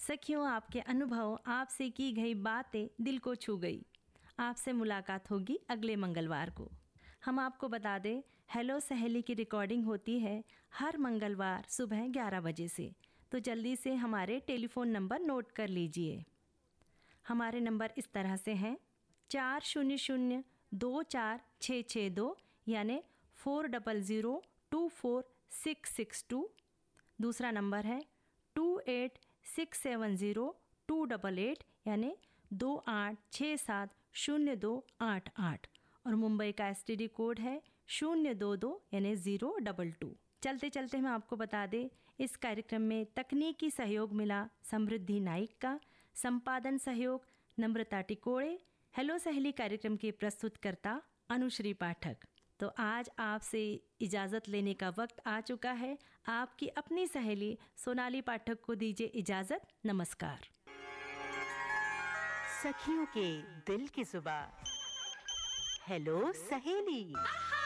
सखियों, आपके अनुभव, आपसे की गई बातें दिल को छू गई। आपसे मुलाकात होगी अगले मंगलवार को। हम आपको बता दें, हेलो सहेली की रिकॉर्डिंग होती है हर मंगलवार सुबह 11 बजे से। तो जल्दी से हमारे टेलीफोन नंबर नोट कर लीजिए। हमारे नंबर इस तरह से हैं 40024662 यानी 40024662। दूसरा नंबर है 28670288 यानी 28670288। और मुंबई का STD कोड है 022 यानी 022। चलते चलते हम आपको बता दें, इस कार्यक्रम में तकनीकी सहयोग मिला समृद्धि नाइक का, संपादन सहयोग नम्रता टिकोड़े। हेलो सहेली कार्यक्रम के प्रस्तुतकर्ता अनुश्री पाठक। तो आज आपसे इजाज़त लेने का वक्त आ चुका है। आपकी अपनी सहेली सोनाली पाठक को दीजिए इजाज़त। नमस्कार। सखियों के दिल की जुबान, हेलो सहेली।